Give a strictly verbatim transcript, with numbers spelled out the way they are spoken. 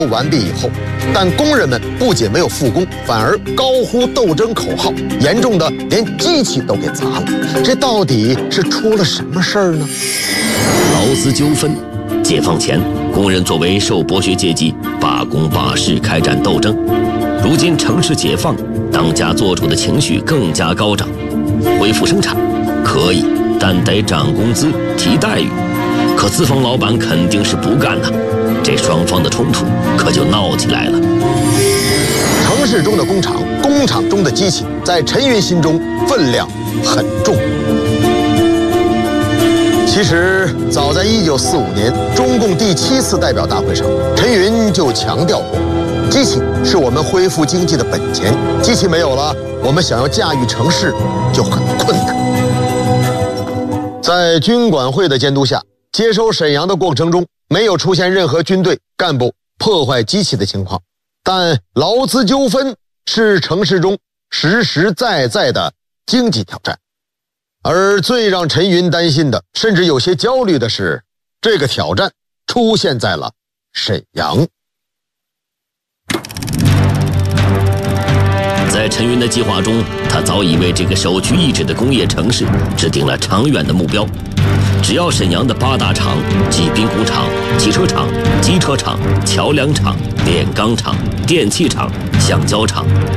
完毕以后，但工人们不仅没有复工，反而高呼斗争口号，严重的连机器都给砸了。这到底是出了什么事儿呢？ 劳资纠纷。解放前，工人作为受剥削阶级，罢工罢市，开展斗争。如今城市解放，当家做主的情绪更加高涨。恢复生产可以，但得涨工资、提待遇。可资方老板肯定是不干呐，这双方的冲突可就闹起来了。 城市中的工厂，工厂中的机器，在陈云心中分量很重。其实，早在一九四五年中共第七次代表大会上，陈云就强调过，机器是我们恢复经济的本钱，机器没有了，我们想要驾驭城市就很困难。在军管会的监督下，接收沈阳的过程中，没有出现任何军队干部破坏机器的情况，但劳资纠纷是城市中实实在在的经济挑战。而最让陈云担心的，甚至有些焦虑的是，这个挑战出现在了沈阳。 在陈云的计划中，他早已为这个首屈一指的工业城市制定了长远的目标。只要沈阳的八大厂，即兵工厂、汽车厂、机车厂、桥梁厂、炼钢厂、电器厂、橡胶厂、